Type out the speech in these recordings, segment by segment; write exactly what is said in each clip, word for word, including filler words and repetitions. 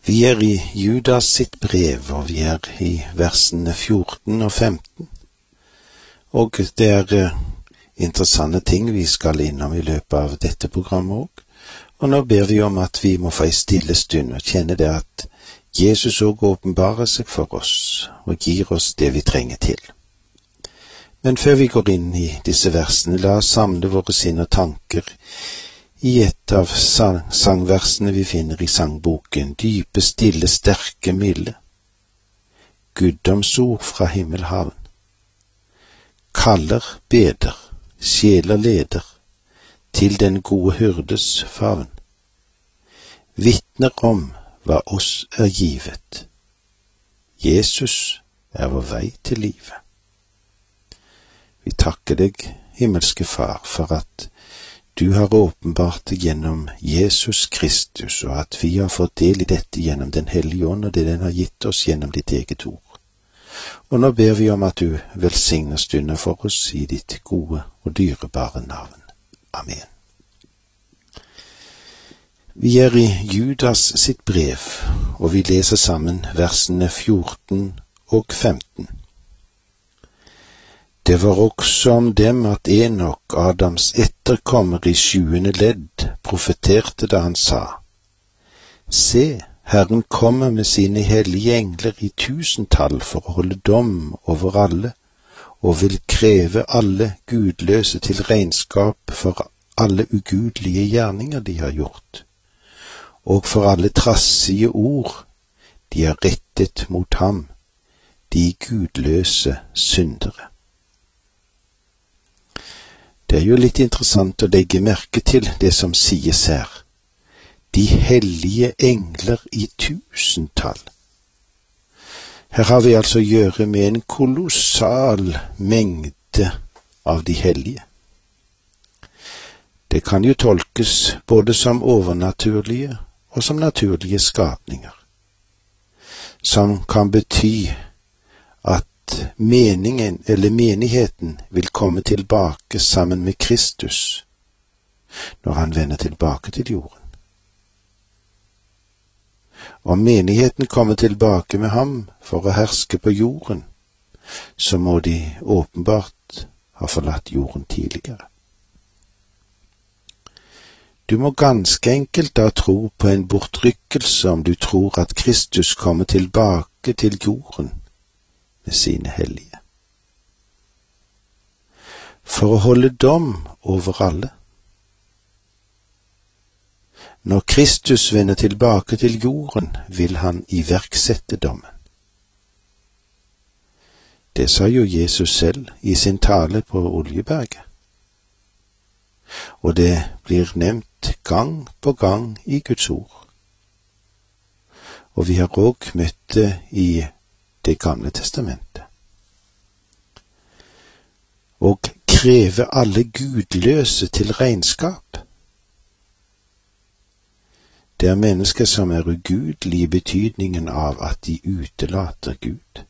Vi er i Judas sitt brev, og vi er i versene fjorten og femten. Og det er uh, interessante ting vi skal innom i løpet av dette programmet også. Og nå ber vi om at vi må få en stille stund og kjenne det at Jesus også åpenbarer seg for oss og gir oss det vi trenger til. Men før vi går inn i disse versene, la oss samle våre sinn og tanker i et av sang sangversene vi finner i sangboken, dype, stille, sterke, milde. Guddomsord fra himmelhaven. Kaller, beder, sjeler leder, til den gode hyrdes favn. Vittner om hva oss er givet. Jesus er vår vei til livet. Vi takker deg, himmelske Far, for at du har åpenbart det gjennom Jesus Kristus, og at vi har fått del i dette gjennom Den hellige ånd, og det den har gitt oss gjennom ditt eget ord. Og nå ber vi om at du velsigner stunder for oss i ditt gode og dyrebare navn. Amen. Vi er i Judas sitt brev, og vi leser sammen versene fjorten og femten. Det var også om dem at Enok, Adams etterkommer i sjuende ledd, profeterte da han sa: Se, Herren kommer med sine hellige engler i tusentall for å holde dom over alle, og vil kreve alle gudløse til regnskap for alle ugudelige gjerninger de har gjort, og for alle trassige ord de har rettet mot ham, de gudløse syndere. Det er jo litt interessant å legge merke til det som sies her. De hellige engler i tusentall. Her har vi altså å gjøre med en kolossal mengde av de hellige. Det kan jo tolkes både som overnaturlige og som naturlige skapninger, som kan bety at meningen eller menigheten vil komme tilbake sammen med Kristus når han vender tilbake til jorden. Om menigheten kommer tilbake med ham for å herske på jorden, så må de åpenbart ha forlatt jorden tidligere. Du må ganske enkelt da tro på en bortrykkelse om du tror at Kristus kommer tilbake til jorden med sine hellige, for å holde dom over alle. Når Kristus vender tilbake til jorden, vil han iverksette dommen. Det sa jo Jesus selv i sin tale på Oljeberget, og det blir nevnt gang på gang i Guds ord. Og vi har også møtt det i Det gamle testamentet. Og kreve alle gudløse til regnskap. Det er mennesker som er ugudelige i betydningen av at de utelater Gud.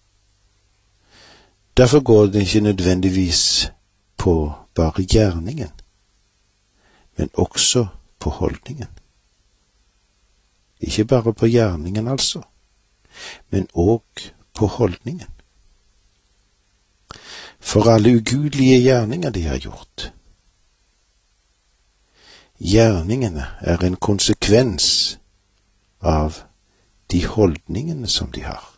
Derfor går det ikke nødvendigvis på bare gjerningen, men også på holdningen. Ikke bare på gjerningen altså, men også på holdningen. For alle ugudelige gjerninger de har gjort. Gjerningene er en konsekvens av de holdningene som de har.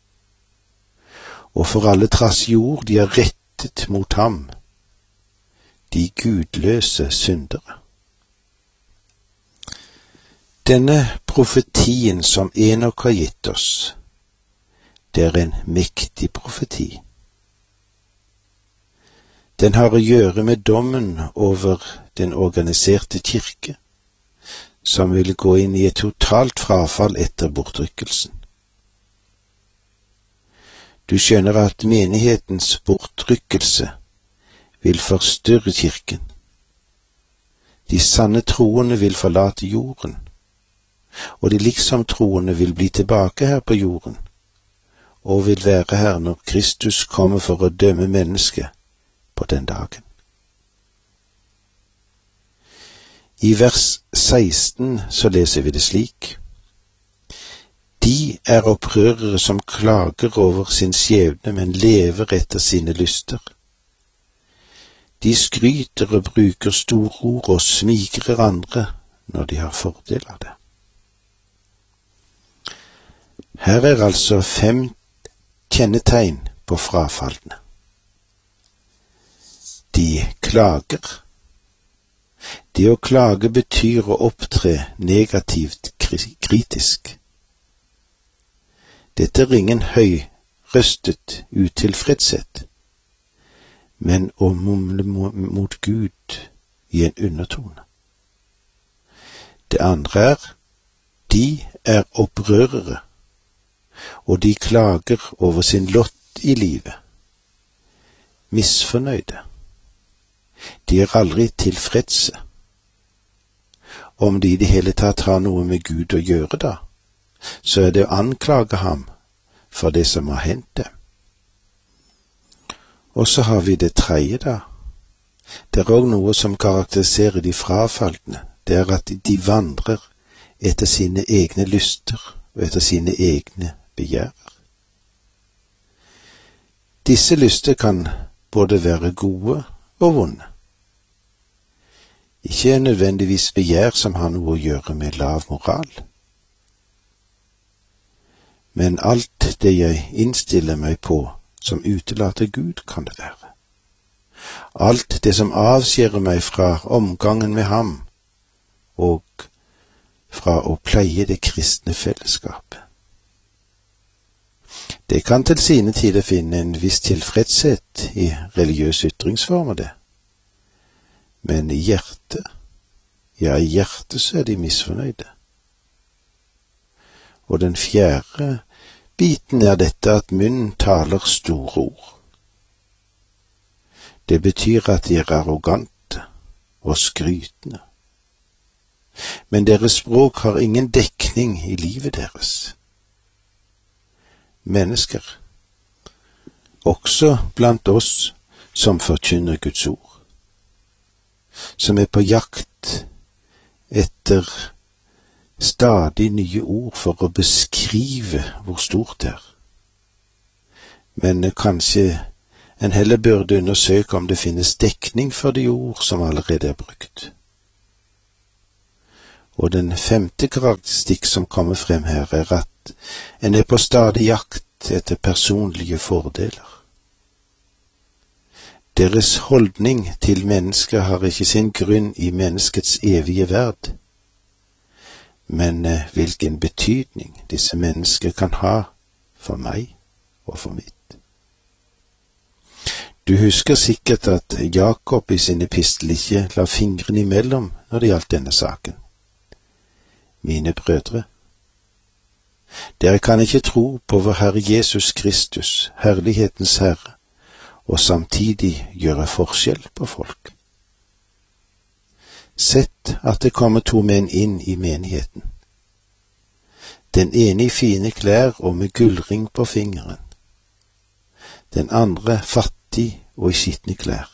Og for alle trassige ord de har rettet mot ham, de gudløse syndere. Denne profetien som Enok har gitt oss, det er en mektig profeti. Den har å gjøre med dommen over den organiserte kirke, som vil gå inn i et totalt frafall etter bortrykkelsen. Du skjønner at menighetens bortrykkelse vil forstyrre kirken. De sanne troende vil forlate jorden, og de liksom troende vil bli tilbake her på jorden, og vil være her når Kristus kommer for å dømme mennesket på den dagen. I vers seksten så leser vi det slik: De er opprørere som klager over sin skjebne, men lever etter sine lyster. De skryter og bruker storord og smigrer andre når de har fordel av det. Her er altså fem kjennetegn på frafalne. De klager. Det å klage betyr å opptre negativt kritisk. Dette er ingen høyrøstet utilfredshet, men å mumle mot Gud i en undertone. Det andre er, de er opprørere, og de klager over sin lott i livet. Misfornøyde. De er aldri tilfredse. Om de i det hele tatt har noe med Gud å gjøre da, så er det å anklage ham for det som har hendt dem. Og så har vi det tredje da. Det er også noe som karakteriserer de frafalne. Det er at de vandrer etter sine egne lyster og etter sine egne begjærer. Disse lyster kan både være gode og vonde. Ikke nødvendigvis begjær som har noe å gjøre med lav moral. Men alt det jeg innstiller meg på som utelater Gud, kan det være. Alt det som avskjærer meg fra omgangen med ham, og fra å pleie det kristne fellesskapet. Det kan til sine tider finne en viss tilfredshet i religiøse ytringsformer, det. Men i hjertet, ja, i hjertet så er de misfornøyde. Og den fjerde biten er dette at munnen taler store ord. Det betyr at de er arrogante og skrytende. Men deres språk har ingen dekning i livet deres. Mennesker, også blant oss som forkynner Guds ord, som er på jakt etter stadig nye ord for å beskrive hvor stort det er. Men kanskje en heller burde undersøke om det finnes dekning for de ord som allerede er brukt. Og den femte karakteristikk som kommer frem her, er at en er på stadig jakt etter personlige fordeler. Deres holdning til mennesker har ikke sin grunn i menneskets evige verd, men hvilken betydning disse mennesker kan ha for meg og for mitt. Du husker sikkert at Jakob i sin epistel ikke la fingrene imellom når det gjaldt denne saken. Mine brødre, dere kan ikke tro på vår Herre Jesus Kristus, herlighetens Herre, og samtidig gjøre forskjell på folk. Sett at det kommer to menn inn i menigheten. Den ene i fine klær og med gullring på fingeren. Den andre fattig og i skitne klær.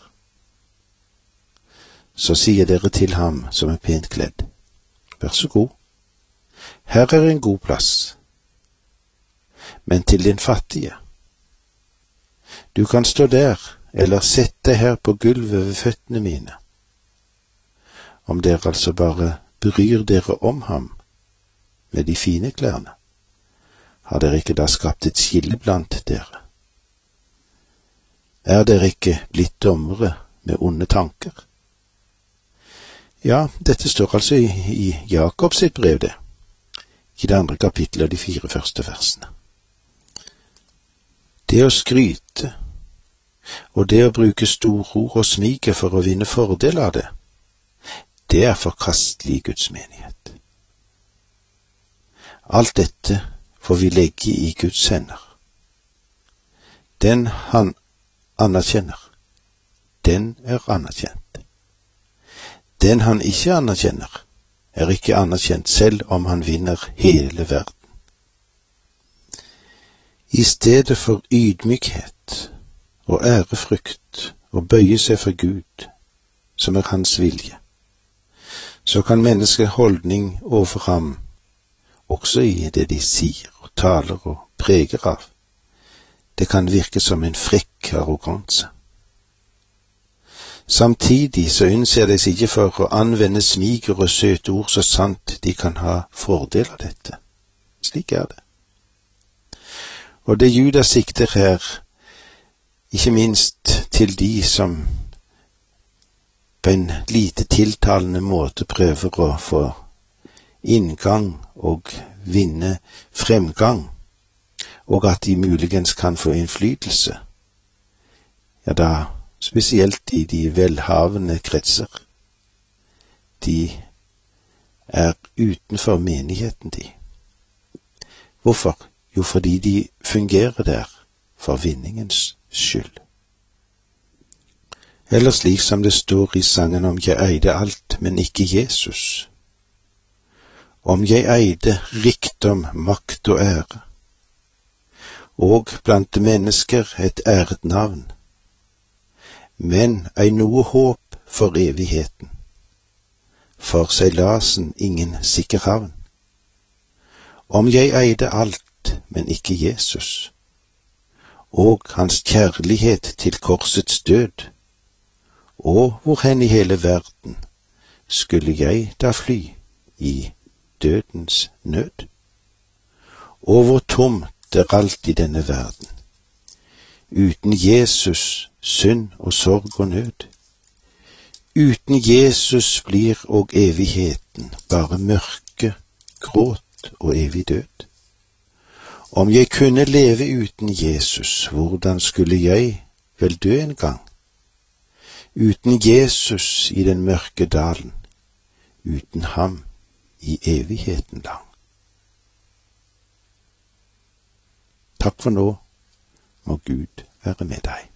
Så sier dere til ham som er pent kledd, vær så god, her er en god plass. Men til din fattige, du kan stå der, eller sette deg her på gulvet ved føttene mine. Om dere altså bare bryr dere om ham med de fine klærne, har dere ikke da skapt et skille blant dere? Er dere ikke blitt dommere med onde tanker? Ja, dette står altså i, i Jakobs sitt brev, det. I det andre kapittelet av de fire første versene. Det å skryte, og det å bruke storord og smike for å vinne fordel av det, det er forkastelig i Guds menighet. Alt dette får vi legge i Guds hender. Den han anerkjenner, den er anerkjent. Den han ikke anerkjenner, er ikke anerkjent selv om han vinner hele verden. I stedet for ydmykhet og ærefrykt og bøye seg for Gud, som er hans vilje, så kan menneskets holdning overfor ham, også i det de sier og taler og preger av. Det kan virke som en frekk arroganse. Samtidig så unnser de seg ikke for å anvende smiger og søte ord så sant de kan ha fordel av dette. Slik er det. Og det Judas sikter her, ikke minst til de som på en lite tiltalende måte prøver å få inngang og vinne fremgang, og at de muligens kan få innflytelse, ja da spesielt i de velhavende kretser. De er utenfor menigheten, de. Hvorfor? Jo, fordi de fungerer der for vinningens skyld. Eller slik som det står i sangen om jeg eide alt, men ikke Jesus. Om jeg eide rikdom, makt og ære, og blant mennesker et æret navn, men ei noe håp for evigheten, for seilasen ingen sikker havn. Om jeg eide alt, men ikke Jesus, og hans kjærlighet til korsets død, og hvor hen i hele verden skulle jeg da fly i dødens nød? Og hvor tomt er alt i denne verden, uten Jesus, synd og sorg og nød. Uten Jesus blir og evigheten bare mørke, gråt og evig død. Om jeg kunne leve uten Jesus, hvordan skulle jeg vel dø en gang? Uten Jesus i den mørke dalen, uten ham i evigheten lang. Takk for nå, må Gud være med deg.